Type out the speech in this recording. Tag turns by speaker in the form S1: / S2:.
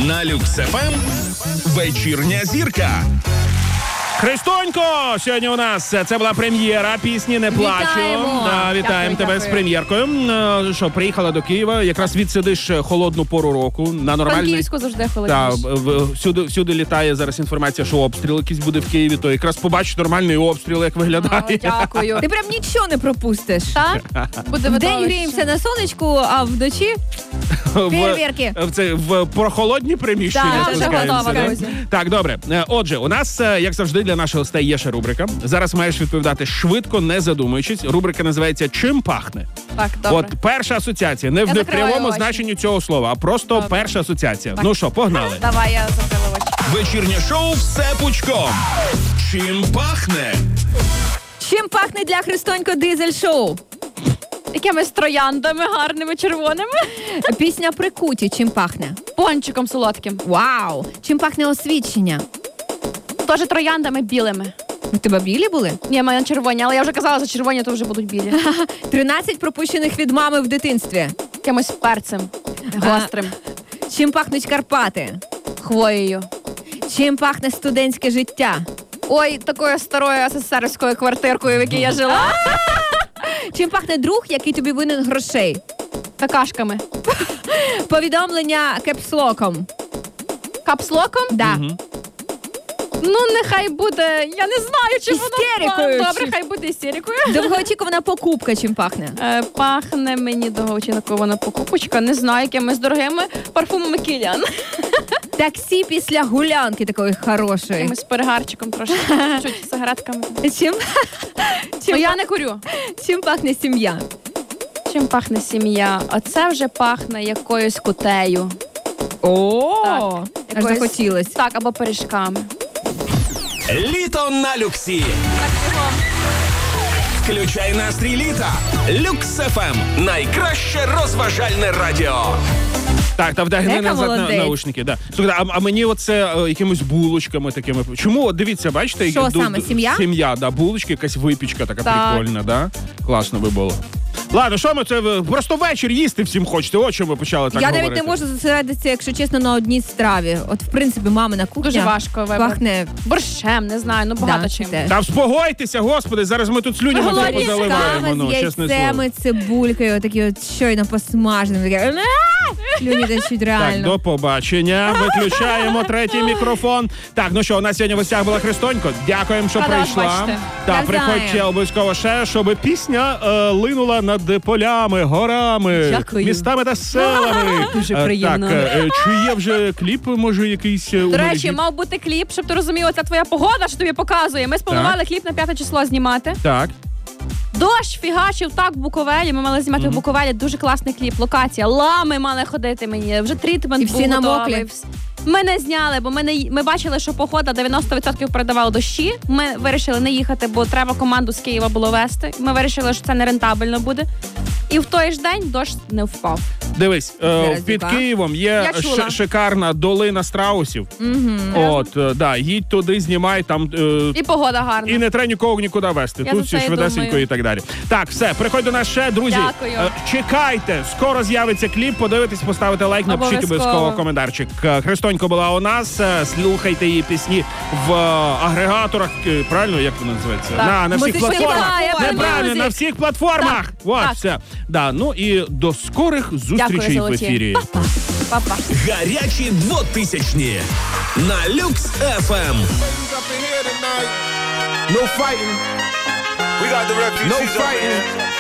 S1: На Люкс ФМ вечірня зірка. Христонько, сьогодні у нас це була прем'єра пісні «Не плачу». Вітаємо тебе з прем'єркою. Що, приїхала до Києва, якраз відсидиш холодну пору року. На нормальний...
S2: Франківську завжди холодніше.
S1: Так, всюди літає зараз інформація, що обстріл якийсь буде в Києві, то якрааз побачиш нормальний обстріл, як виглядає.
S2: Дякую.
S3: Ти прям нічого не пропустиш.
S2: Так? Буде
S3: Вдень гріємося на сонечку, а вночі фейерверки.
S1: В прохолодні приміщення
S2: Так,
S1: спускаємося.
S2: вже готова.
S1: Так, добре. Отже, у нас, як завжди, для наших гостей є ще рубрика. Зараз маєш відповідати швидко, не задумуючись. Рубрика називається «Чим пахне?».
S2: Так, добре.
S1: От перша асоціація. Не в непрямому
S2: очі.
S1: значенні цього слова, а просто
S2: Добре.
S1: перша асоціація.
S2: Так.
S1: Ну що, погнали.
S2: Давай, я закрила очі.
S1: Вечірнє шоу «Все пучком». Чим пахне?
S3: Чим пахне для Христонько дизель-шоу?
S2: Якимись трояндами гарними, червоними.
S3: Пісня «Прикуті» чим пахне?
S2: Пончиком солодким.
S3: Вау! Чим пахне освідчення?
S2: Теж трояндами білими.
S3: У тебе білі були?
S2: Ні, в мене червоні, але я вже казала, що червоні то вже будуть білі.
S3: 13 пропущених від мами в дитинстві.
S2: Якимось перцем гострим.
S3: Чим пахнуть Карпати?
S2: Хвоєю.
S3: Чим пахне студентське життя?
S2: Ой, такою старою СССРською квартиркою, в якій я жила.
S3: Чим пахне друг, який тобі винен грошей?
S2: Какашками.
S3: Повідомлення кепслоком.
S2: Капслоком?
S3: Да.
S2: Ну, нехай буде, я не знаю, чи воно...
S3: Істерикою.
S2: Добре, хай буде істерикою.
S3: Довгоочікувана покупка чим пахне?
S2: Пахне мені довгоочікувана покупочка, не знаю, якимись дорогими парфумами Кіліан.
S3: Таксі після гулянки такої хорошої.
S2: Якимось перегарчиком трошки, чуть сигаретками.
S3: Чим?
S2: Ну, я не курю.
S3: Чим пахне сім'я?
S2: Чим пахне сім'я? Оце вже пахне якоюсь кутею.
S3: О, аж
S2: Якоюсь-
S3: захотілось.
S2: Так, або пиріжками.
S1: Літо на люксі. Включай настрій літа. Люкс ФМ. Найкраще розважальне радіо. Так, та вдягни
S3: Дека
S1: назад
S3: молодець.
S1: наушники. Да. Слухайте, а мені оце якимись булочками такими. Чому? От дивіться, бачите?
S3: Що саме, сім'я?
S1: Сім'я, да, булочки, якась випічка така
S2: Так.
S1: прикольна, да? Класно би було. Ладно, що ми це? Просто вечір їсти всім хочете. От що ми почали так
S3: Я
S1: говорити.
S3: навіть не можу зосередитися, якщо чесно, на одній страві. От, в принципі, мамина кухня
S2: Дуже важко вибрати.
S3: пахне.
S2: Борщем, не знаю, ну багато чим.
S3: теж.
S1: Та вспокойтеся, господи, зараз ми тут слюнями
S3: Голодні
S1: позаливаємо,
S3: з
S1: ну, чесне слово.
S3: яйцями, цибулькою, такі от щойно посмажені. Таке, слюні течуть
S1: Так,
S3: реально.
S1: до побачення. Виключаємо третій мікрофон. Так, ну що, у нас сьогодні в гостях була Христонько. Дякуємо, що
S2: Рада вас
S1: прийшла.
S2: бачити.
S1: Так,
S3: Навзаєм.
S1: приходьте обов'язково ще, щоб пісня линула над полями, горами,
S3: Дякую.
S1: містами та селами.
S3: Дуже приємно.
S1: Так, чи є вже кліп, може, якийсь у
S2: До
S1: мережі?
S2: речі, мав бути кліп, щоб ти розумів, оця твоя погода, що тобі показує. Ми спланували кліп на 5 число знімати.
S1: Так.
S2: Дощ фігачив так в Буковелі. Ми мали знімати в Буковелі. Дуже класний кліп, локація. Лами мали ходити мені. Вже трітмент
S3: І всі
S2: був
S3: намоклі?
S2: готовий. Ми не зняли, бо ми бачили, що погода 90% передавала дощі. Ми вирішили не їхати, бо треба команду з Києва було вести. Ми вирішили, що це нерентабельно буде. І в той ж день дощ не впав.
S1: Дивись, під
S3: так.
S1: Києвом є
S2: Я чула.
S1: шикарна долина страусів. От, да, їдь туди, знімай там.
S2: І погода гарна.
S1: І не треба нікого нікуди вести.
S2: Я
S1: Тут
S2: за
S1: всі
S2: це і
S1: швидесенько
S2: думаю.
S1: і так далі. Так, все, приходь до нас ще, друзі.
S2: Дякую.
S1: Чекайте, скоро з'явиться кліп, подивитесь, поставите лайк, напишіть
S2: Обов'язково.
S1: обов'язково коментарчик. Христонько була у нас, слухайте її пісні в агрегаторах, правильно, як воно називається?
S2: Так.
S1: На всіх
S3: Музичні
S1: платформах.
S3: платформи.
S1: Неправильно, на всіх платформах.
S2: Так,
S1: Вот,
S2: так.
S1: все. Да, ну і до скорих зустрічей в
S2: золоті.
S1: ефірі.
S2: Па-па.
S1: Гарячі 2000-ні на Люкс ФМ.
S4: No fighting. We got the refugees. No fighting.